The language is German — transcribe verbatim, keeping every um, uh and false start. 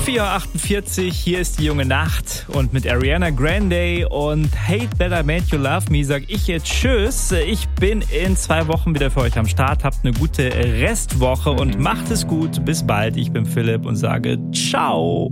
vier Uhr achtundvierzig, hier ist die junge Nacht und mit Ariana Grande und Hate That I Made You Love Me sag ich jetzt Tschüss. Ich bin in zwei Wochen wieder für euch am Start. Habt eine gute Restwoche und macht es gut. Bis bald. Ich bin Philipp und sage Ciao.